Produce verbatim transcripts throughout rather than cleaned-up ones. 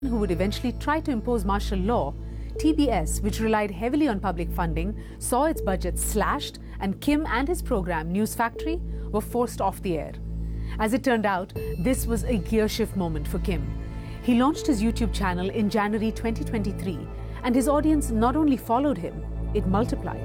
who would eventually try to impose martial law, T B S, which relied heavily on public funding, saw its budget slashed, and Kim and his program, News Factory, were forced off the air. As it turned out, this was a gear shift moment for Kim. He launched his YouTube channel in January twenty twenty-three, and his audience not only followed him, it multiplied.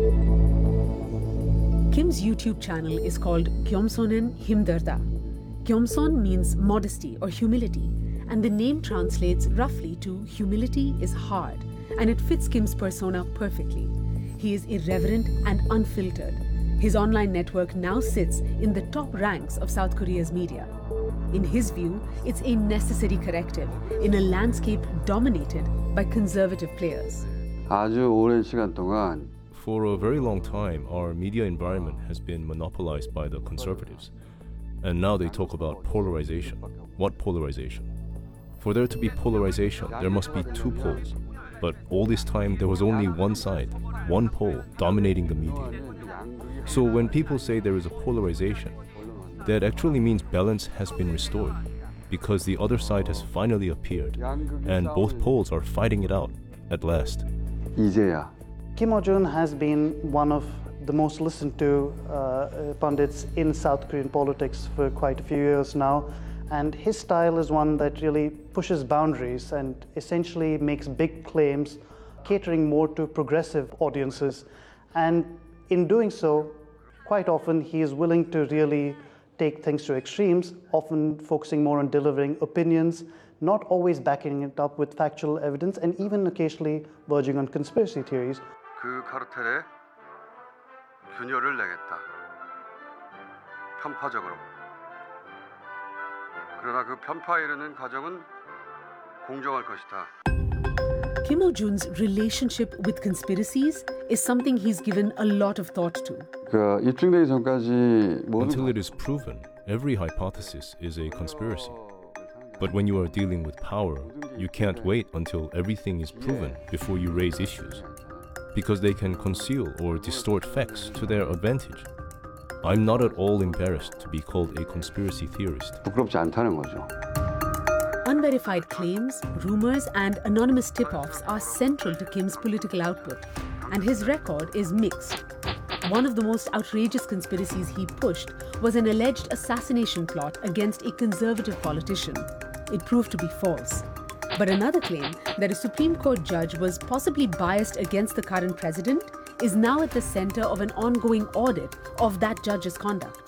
Kim's YouTube channel is called Kyomsonen Himdarda. Kyomson means modesty or humility, and the name translates roughly to humility is hard, and it fits Kim's persona perfectly. He is irreverent and unfiltered. His online network now sits in the top ranks of South Korea's media. In his view, it's a necessary corrective in a landscape dominated by conservative players. 아주 오랜 시간 동안 For a very long time, our media environment has been monopolized by the conservatives. And now they talk about polarization. What polarization? For there to be polarization, there must be two poles. But all this time, there was only one side, one pole, dominating the media. So when people say there is a polarization, that actually means balance has been restored, because the other side has finally appeared, and both poles are fighting it out, at last. 이제야. Kim Yo-jong has been one of the most listened to uh, pundits in South Korean politics for quite a few years now, and his style is one that really pushes boundaries and essentially makes big claims, catering more to progressive audiences. And in doing so, quite often he is willing to really take things to extremes, often focusing more on delivering opinions, not always backing it up with factual evidence, and even occasionally verging on conspiracy theories. 그 카르텔에 균열을 내겠다. 편파적으로. 그러나 그 편파에 이르는 과정은 공정할 것이다. Kim Yo-jong's relationship with conspiracies is something he's given a lot of thought to. 그 입증되기 전까지 모든 Until it is proven, every hypothesis is a conspiracy. But when you are dealing with power, you can't wait until everything is proven before you raise issues, because they can conceal or distort facts to their advantage. I'm not at all embarrassed to be called a conspiracy theorist. 부끄럽지 않다는 거죠. Unverified claims, rumors, and anonymous tip-offs are central to Kim's political output, and his record is mixed. One of the most outrageous conspiracies he pushed was an alleged assassination plot against a conservative politician. It proved to be false. But another claim that a Supreme Court judge was possibly biased against the current president is now at the center of an ongoing audit of that judge's conduct.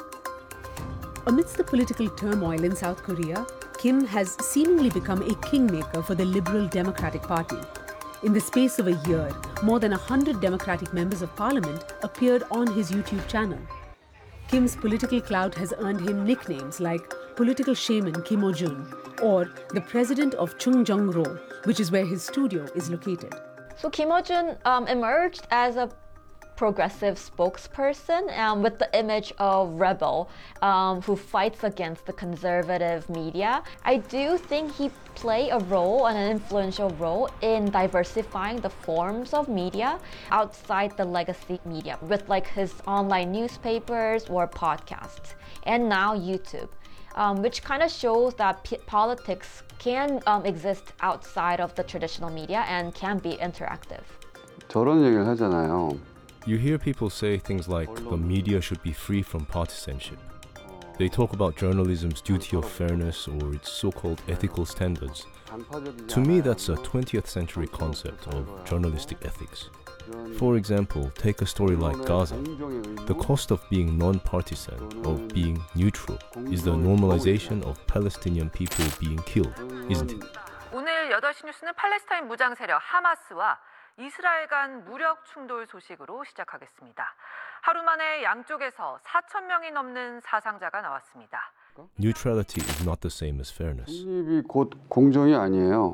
Amidst the political turmoil in South Korea, Kim has seemingly become a kingmaker for the Liberal Democratic Party. In the space of a year, more than one hundred Democratic members of parliament appeared on his YouTube channel. Kim's political clout has earned him nicknames like Political Shaman Kim Yo-jong or the President of Chungjeong-ro, which is where his studio is located. So Kim Yo-jong um, emerged as a progressive spokesperson um, with the image of rebel um, who fights against the conservative media. I do think he played a role, an influential role, in diversifying the forms of media outside the legacy media with like his online newspapers or podcasts, and now YouTube, um, which kind of shows that p- politics can um, exist outside of the traditional media and can be interactive. 저런 얘기를 하잖아요. You hear people say things like the media should be free from partisanship. They talk about journalism's duty of fairness or its so-called ethical standards. To me, that's a twentieth century concept of journalistic ethics. For example, take a story like Gaza. The cost of being non-partisan, of being neutral, is the normalization of Palestinian people being killed, isn't it? 오늘 여덟 시 뉴스는 팔레스타인 무장 세력 하마스와 이스라엘 간 무력 충돌 소식으로 시작하겠습니다. 하루 만에 양쪽에서 사천 명이 넘는 사상자가 나왔습니다. Neutrality is not the same as fairness. 중립이 곧 공정이 아니에요.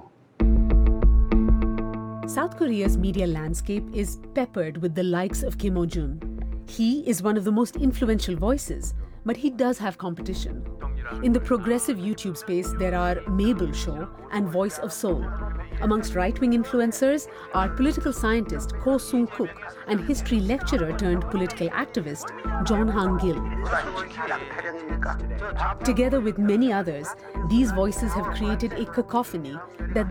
South Korea's media landscape is peppered with the likes of Kim Yo-jong. He is one of the most influential voices, but he does have competition. In the progressive YouTube space, there are Mabel Show and Voice of Seoul. Amongst right-wing influencers are political scientist Ko Sung-kook and history lecturer turned political activist John Han-gil. Together with many others, these voices have created a cacophony that